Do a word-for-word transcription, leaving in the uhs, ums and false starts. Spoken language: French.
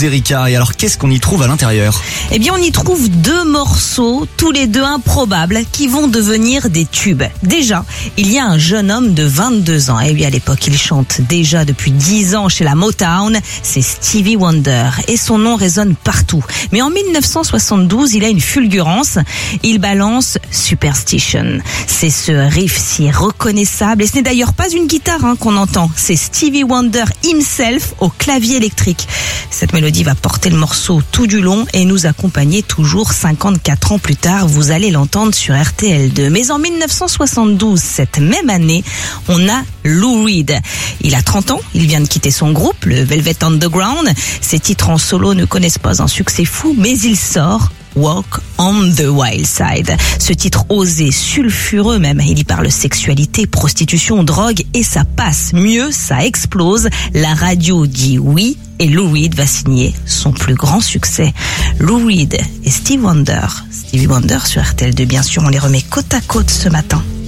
douze, Erika. Et alors, qu'est-ce qu'on y trouve à l'intérieur? Eh bien, on y trouve deux morceaux, tous les deux improbables, qui vont devenir des tubes. Déjà, il y a un jeune homme de vingt-deux ans. Et bien, à l'époque, il chante déjà depuis dix ans chez la Motown. C'est Stevie Wonder. Et son nom résonne partout. Mais en mille neuf cent soixante-douze, il a une fulgurance. Il balance Superstition. C'est ce riff si reconnaissable. Et ce n'est d'ailleurs pas une guitare hein, qu'on entend. C'est Stevie Wonder himself au clavier électrique. Cette mélodie va porter le morceau tout du long et nous accompagner toujours cinquante-quatre ans plus tard. Vous allez l'entendre sur R T L deux. Mais en mille neuf cent soixante-douze, cette même année, on a Lou Reed. Il a trente ans, il vient de quitter son groupe, le Velvet Underground. Ses titres en solo ne connaissent pas un succès fou, mais il sort Walk on the Wild Side. Ce titre osé, sulfureux même, il y parle sexualité, prostitution, drogue et ça passe. Mieux, ça explose. La radio dit oui et Lou Reed va signer son plus grand succès. Lou Reed et Stevie Wonder. Stevie Wonder sur R T L deux, bien sûr, on les remet côte à côte ce matin.